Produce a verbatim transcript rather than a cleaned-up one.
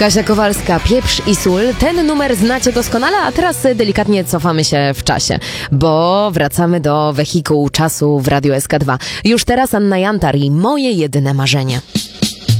Kasia Kowalska, Pieprz i sól. Ten numer znacie doskonale, a teraz delikatnie cofamy się w czasie, bo wracamy do wehikułu czasu w Radiu S K dwa. Już teraz Anna Jantar i Moje jedyne marzenie.